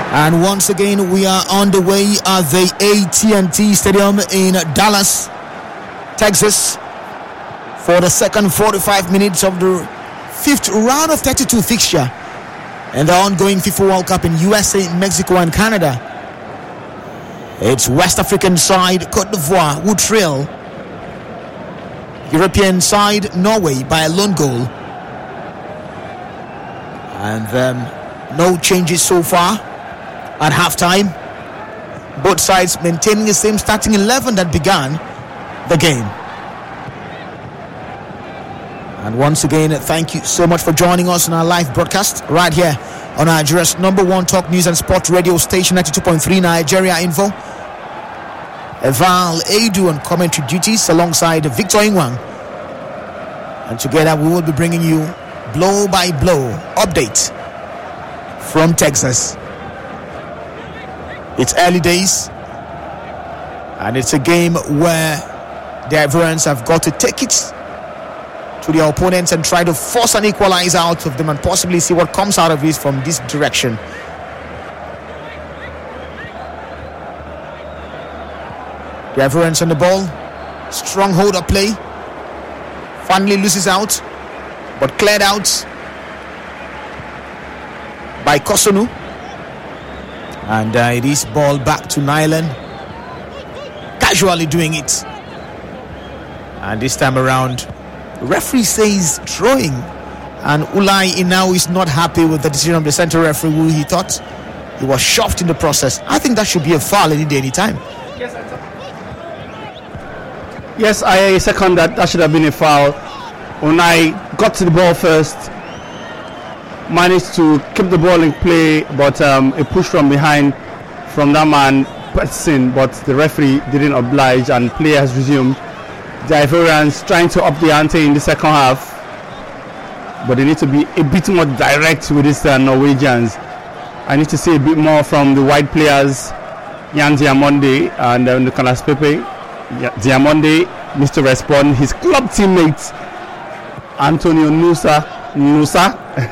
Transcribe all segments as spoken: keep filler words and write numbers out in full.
And once again, we are on the way at the A T and T Stadium in Dallas, Texas, for the second forty-five minutes of the fifth round of thirty-two fixture and the ongoing FIFA World Cup in U S A, Mexico and Canada. It's West African side Cote d'Ivoire who trail European side Norway by a lone goal. And um, no changes so far at halftime. Both sides maintaining the same starting eleven that began the game. And once again, thank you so much for joining us on our live broadcast right here on Nigeria's number one talk news and sport radio station, ninety-two point three Nigeria Info. Eval Edu on commentary duties alongside Victor Ingwang. And together we will be bringing you blow by blow update from Texas. It's early days, and it's a game where the Ivorians have got to take it to their opponents and try to force an equalizer out of them and possibly see what comes out of it from this direction. The Ivorians on the ball, strong hold of play. Finally loses out, but cleared out by Kosunu. And uh, it is ball back to Nyland, casually doing it. And this time around, the referee says throwing. And Ulai Inau is not happy with the decision of the central referee, who he thought he was shoved in the process. I think that should be a foul any day, any time. Yes, I second that. That should have been a foul. Unai got to the ball first, managed to keep the ball in play, but um, a push from behind from that man Petson, but the referee didn't oblige and play has resumed. The Ivorians trying to up the ante in the second half, but they need to be a bit more direct with these uh, Norwegians. I need to see a bit more from the wide players, Yan Diamonde and uh, Nicolas Pepe. Diamonde needs to respond. His club teammate Antonio Nusa Nusa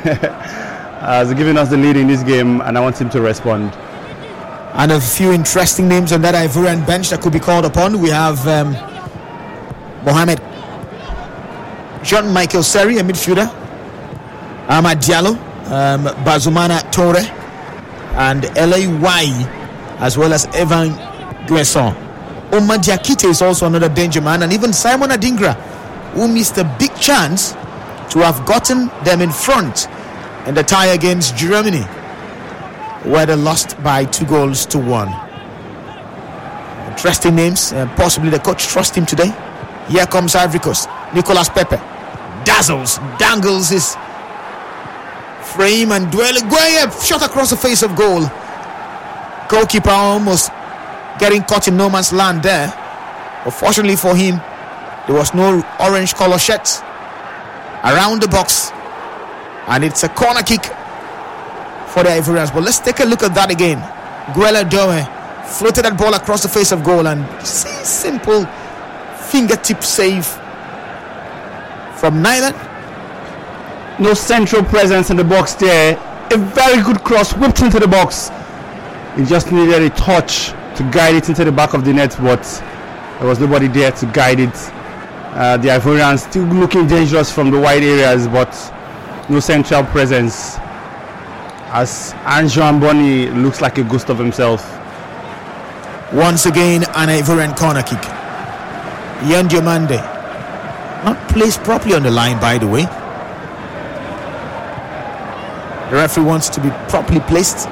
has given us the lead in this game, and I want him to respond. And a few interesting names on that Ivorian bench that could be called upon. We have um, Mohamed Jean-Michael Seri, a midfielder, Ahmad Diallo, um, Bazumana Torre, and L A Y, as well as Evan Guesson. Omar Diakite is also another danger man, and even Simon Adingra, who missed a big chance to have gotten them in front in the tie against Germany, where they lost by two goals to one. Interesting names. Uh, possibly the coach trusts him today. Here comes Ivory Coast. Nicolas Pepe dazzles, dangles his frame, and Dwele Gueye shot across the face of goal. Goalkeeper almost getting caught in no man's land there. But fortunately for him, there was no orange color shirt around the box, and it's a corner kick for the Ivorians. But let's take a look at that again. Guela Doe floated that ball across the face of goal, and simple fingertip save from Nyland. No central presence in the box there. A very good cross whipped into the box. He just needed a touch to guide it into the back of the net, but there was nobody there to guide it. Uh, the Ivorians still looking dangerous from the wide areas, but no central presence, as Antoine Bonny looks like a ghost of himself. Once again, an Ivorian corner kick. Yan Diomande, not placed properly on the line, by the way. The referee wants to be properly placed.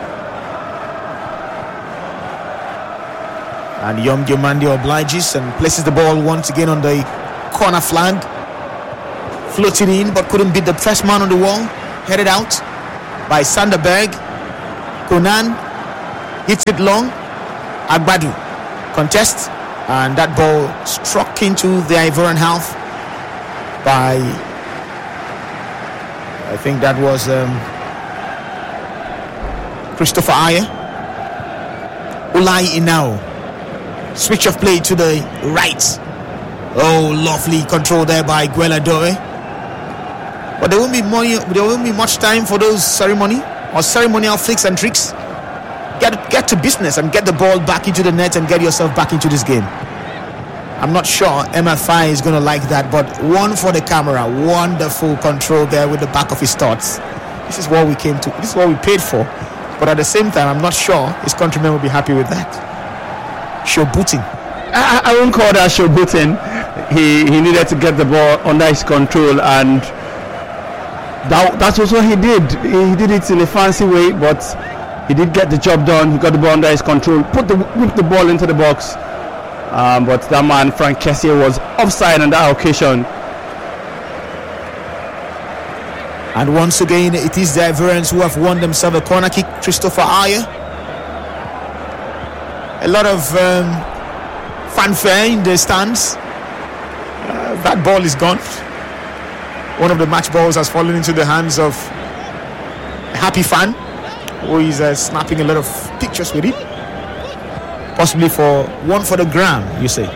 And Yom Diomande obliges and places the ball once again on the corner flag. Floated in, but couldn't beat the first man on the wall. Headed out by Sanderberg. Conan hits it long. Agbadu contests, and that ball struck into the Ivorian half by, I think that was um, Christopher Ayer. Ulai Inau. Switch of play to the right. Oh, lovely control there by Guela Doe. But there won't be money, there won't be much time for those ceremony or ceremonial flicks and tricks. get get to business and get the ball back into the net and get yourself back into this game. I'm not sure M F I is going to like that, but one for the camera. Wonderful control there with the back of his thoughts. This is what we came to. This is what we paid for. But at the same time, I'm not sure his countrymen will be happy with that. Showbooting. I, I won't call that showbooting. He he needed to get the ball under his control, and that, that's also what he did. He did it in a fancy way, but he did get the job done. He got the ball under his control, put the whipped the ball into the box. Um, but that man, Frank Kessié, was offside on that occasion. And once again, it is the Ivorians who have won themselves a corner kick. Christopher Ayer. A lot of um, fanfare in the stands. Uh, that ball is gone. One of the match balls has fallen into the hands of a happy fan who is uh, snapping a lot of pictures with it. Possibly for one for the gram, you say.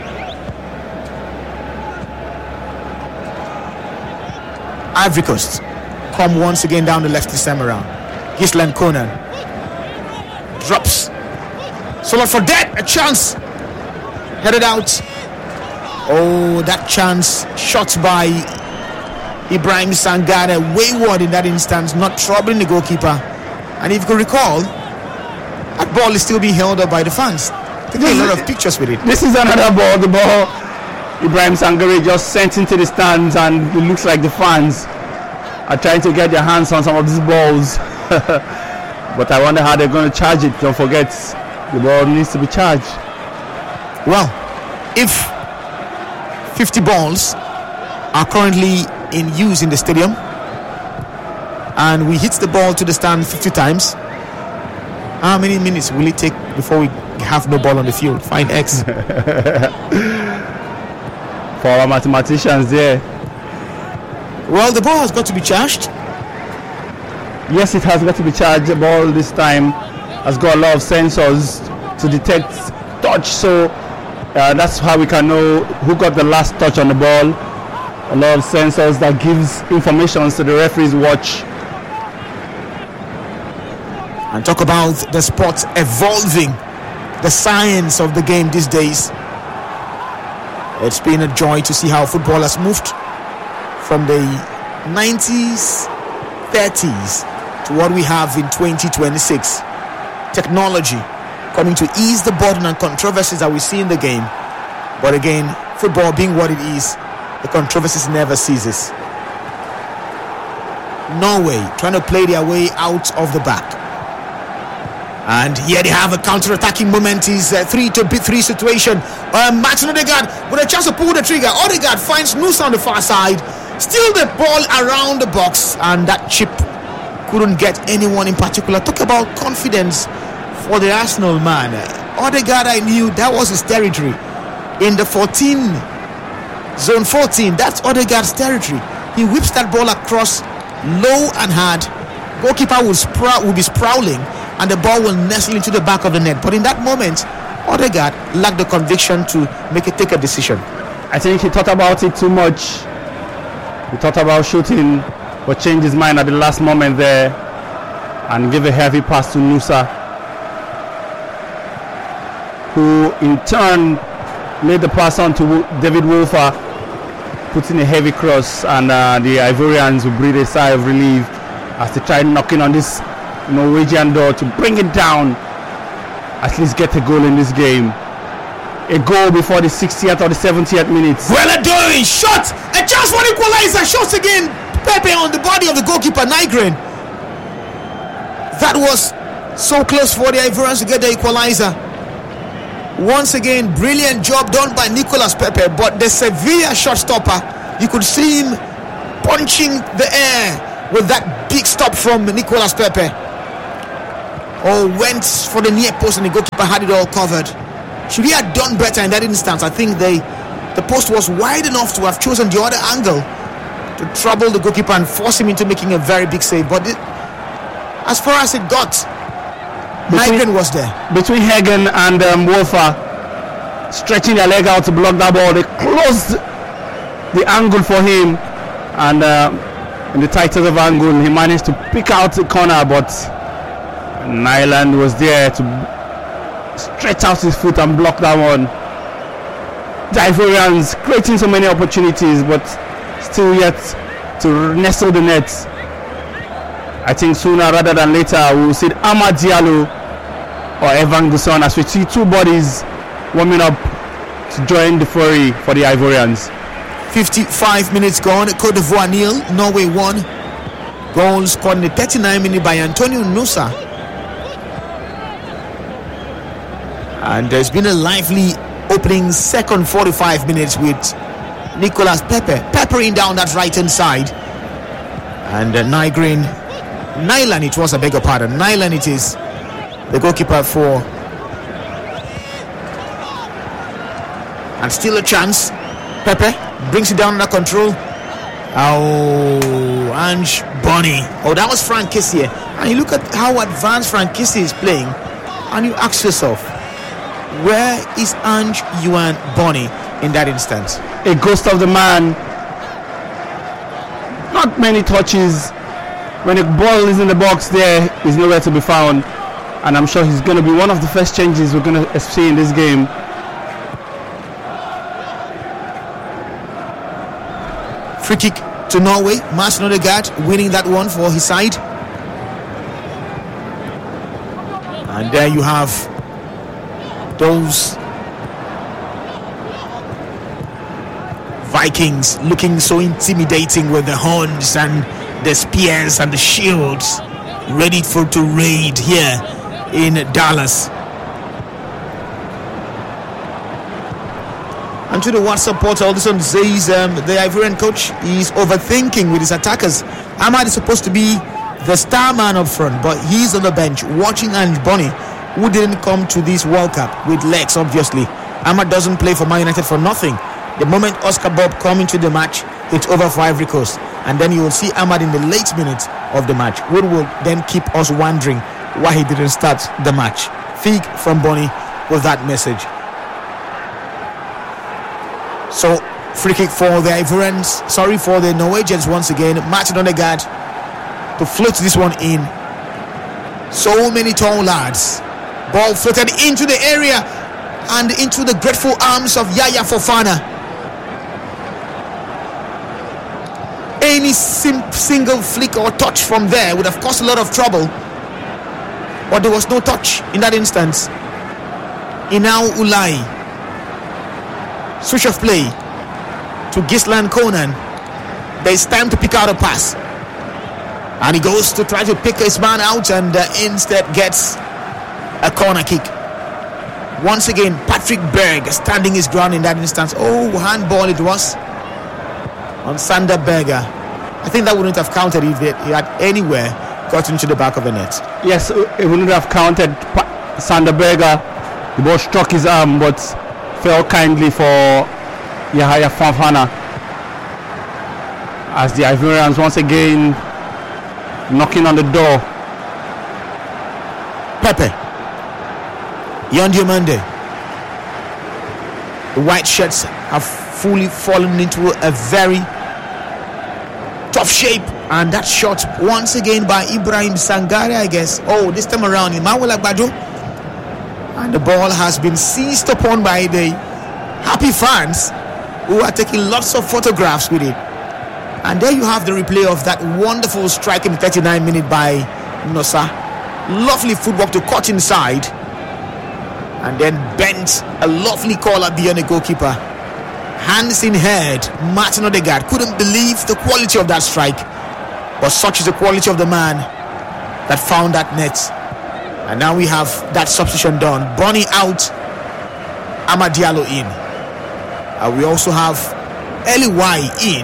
Ivory Coast come once again down the left this time around. Gisland Conan drops. Solar for dead, a chance. Headed out. Oh, that chance shot by Ibrahim Sangare, wayward in that instance, not troubling the goalkeeper. And if you can recall, that ball is still being held up by the fans. Taking a lot of pictures with it. This is another ball. The ball Ibrahim Sangare just sent into the stands, and it looks like the fans are trying to get their hands on some of these balls. But I wonder how they're going to charge it. Don't forget, the ball needs to be charged. Well, if fifty balls are currently in use in the stadium and we hit the ball to the stand fifty times, how many minutes will it take before we have no ball on the field? Find X. For our mathematicians there. Well, the ball has got to be charged. Yes, it has got to be charged. The ball this time has got a lot of sensors to detect touch, so uh, that's how we can know who got the last touch on the ball. A lot of sensors that gives information to the referee's watch. And talk about the sport evolving, the science of the game these days. It's been a joy to see how football has moved from the nineties, thirties to what we have in twenty twenty-six. Technology coming to ease the burden and controversies that we see in the game. But again, football being what it is, the controversies never ceases. Norway trying to play their way out of the back. And here they have a counter-attacking moment. Is a three to three situation. Uh, Martin Odegaard with a chance to pull the trigger. Odegaard finds Nusa on the far side. Steal the ball around the box, and that chip couldn't get anyone in particular. Talk about confidence for the Arsenal man. Odegaard, I knew that was his territory. In the fourteen, zone fourteen, that's Odegaard's territory. He whips that ball across low and hard. Goalkeeper will, sprout, will be sprawling, and the ball will nestle into the back of the net. But in that moment, Odegaard lacked the conviction to make it take a decision. I think he thought about it too much. He thought about shooting, but changed his mind at the last moment there and gave a heavy pass to Nusa, who in turn made the pass on to David Wolfer, putting a heavy cross, and uh, the Ivorians will breathe a sigh of relief as they try knocking on this Norwegian door to bring it down, at least get a goal in this game. A goal before the sixtieth or the seventieth minutes. Well doing, shot, a chance for equalizer, shots again. Pepe on the body of the goalkeeper Nygren. That was so close for the Ivorians to get the equalizer. Once again, brilliant job done by Nicolas Pepe, but the Sevilla shot stopper, you could see him punching the air with that big stop from Nicolas Pepe. Oh, went for the near post and the goalkeeper had it all covered. Should he have done better in that instance? I think they, the post was wide enough to have chosen the other angle to trouble the goalkeeper and force him into making a very big save. But it, as far as it got, Nygren was there. Between Hagen and um, Wolfer stretching their leg out to block that ball, they closed the angle for him, and uh, in the tightest of angle he managed to pick out the corner, but Nyland was there to stretch out his foot and block that one. The Ivorians creating so many opportunities, but still yet to nestle the nets. I think sooner rather than later we will see Amad Diallo or Evan Gusson as we see two bodies warming up to join the fray for the Ivorians. fifty-five minutes gone. Cote d'Ivoire nil, Norway one. Goals scored in the thirty-nine minute by Antonio Nusa. And there's been a lively opening second forty-five minutes with Nicolas Pepe peppering down that right hand side. And uh, Nygren, Nyland it was, I beg your pardon, Nyland it is, the goalkeeper for. And still a chance. Pepe brings it down under control. Oh, Ange Bonny. Oh, that was Frank Kessié. And you look at how advanced Frank Kessié is playing, and you ask yourself, where is Ange Yuan Bonny in that instance? A ghost of the man. Not many touches. When the ball is in the box, there is nowhere to be found. And I'm sure he's going to be one of the first changes we're going to see in this game. Free kick to Norway. Martin Odegaard winning that one for his side. And there you have those Vikings looking so intimidating with the horns and the spears and the shields, ready for to raid here in Dallas. And to the WhatsApp portal, this one says um, the Ivorian coach is overthinking with his attackers. Amad is supposed to be the star man up front, but he's on the bench watching Ange Bonny, who didn't come to this World Cup with legs, obviously. Amad doesn't play for Man United for nothing. The moment Oscar Bob come into the match, it's over for Ivory Coast. And then you will see Amad in the late minutes of the match, which will then keep us wondering why he didn't start the match. Fig from Bonny with that message. So, free kick for the Ivorians, sorry, for the Norwegians once again. Martin Odegaard to float this one in. So many tall lads. Ball floated into the area and into the grateful arms of Yaya Fofana. Any sim- single flick or touch from there would have caused a lot of trouble, but there was no touch in that instance. Inau Ulai. Switch of play to Gislan Conan. There's time to pick out a pass, and he goes to try to pick his man out, and uh, instead gets a corner kick. Once again, Patrick Berg standing his ground in that instance. Oh, handball it was on Sander Berger. I think that wouldn't have counted if it had anywhere got into the back of the net. Yes, it wouldn't have counted. Sander Berger, the ball struck his arm, but fell kindly for Yahaya Fofana, as the Ivorians once again knocking on the door. Pepe, Yon Diomande. The white shirts have fully fallen into a very tough shape, and that shot once again by Ibrahim Sangare, I guess. Oh, this time around Emmanuel Agbado, and the ball has been seized upon by the happy fans who are taking lots of photographs with it. And there you have the replay of that wonderful strike in the thirty-ninth minute by Nosa. Lovely footwork to cut inside, and then bent a lovely call at beyond the goalkeeper. Hands in head, Martin Odegaard couldn't believe the quality of that strike, but such is the quality of the man that found that net. And now we have that substitution done. Bonny out, Amad Diallo in. Uh, we also have Eli Y in.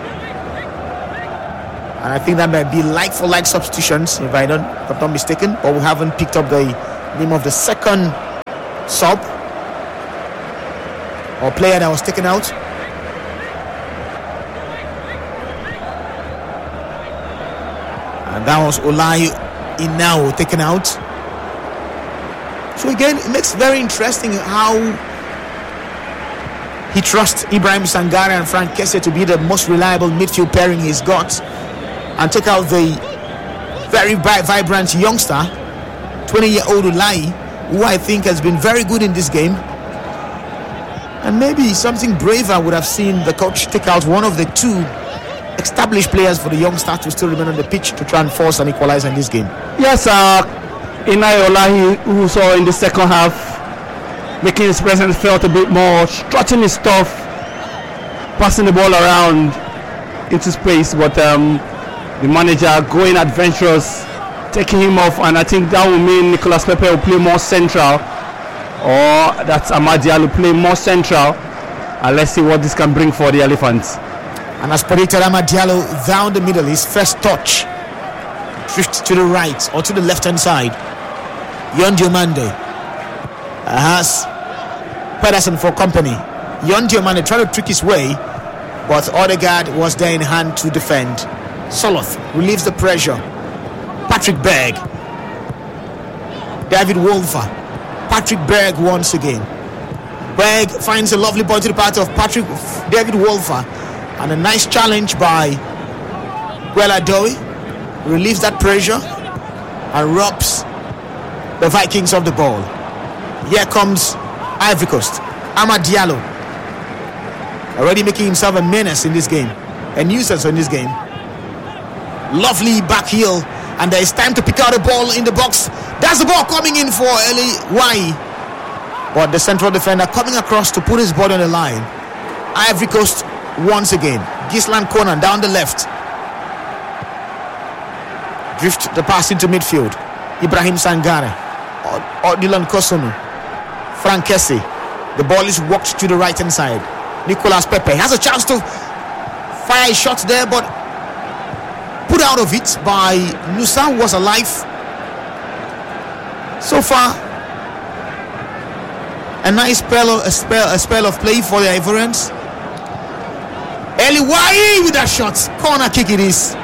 And I think that might be like for like substitutions, if I don't, if I'm not mistaken. But we haven't picked up the name of the second sub or player that was taken out. And that was Olai Inau taken out. So again, it makes it very interesting how he trusts Ibrahim Sangare and Frank Kessié to be the most reliable midfield pairing he's got, and take out the very vibrant youngster twenty-year-old Ulai, who I think has been very good in this game. And maybe something braver would have seen the coach take out one of the two established players for the young star to still remain on the pitch to try and force an equalizer in this game. Yes, uh, Inai Olahi, who saw in the second half, making his presence felt a bit more, strutting his stuff, passing the ball around into space, but um, the manager going adventurous, taking him off, and I think that will mean Nicolas Pepe will play more central, or that Amad Diallo will play more central, and let's see what this can bring for the Elephants. And as predicted, Amad Diallo down the middle, his first touch, drift to the right or to the left hand side. Yon Diomande has Pedersen for company. Yon Diomande tried to trick his way, but Odegaard was there in hand to defend. Soloth relieves the pressure. Patrick Berg, David Wolfer, Patrick Berg once again. Berg finds a lovely ball to the path of Patrick David Wolfer, and a nice challenge by Guela Doe relieves that pressure and robs the Vikings of the ball. Here comes Ivory Coast. Amad Diallo, already making himself a menace in this game, a nuisance in this game. Lovely back heel, and there is time to pick out a ball in the box. That's the ball coming in for Eli Wai, but the central defender coming across to put his body on the line. Ivory Coast once again. Gislan Conan down the left, drift the pass into midfield. Ibrahim Sangare or Dylan Kosunu, Frank Kessie. The ball is walked to the right hand side. Nicolas Pepe has a chance to fire a shot there, but put out of it by Nusa, who was alive. So far, a nice spell, a spell, a spell of play for the Ivorians. Eli Wai with that shot, corner kick it is.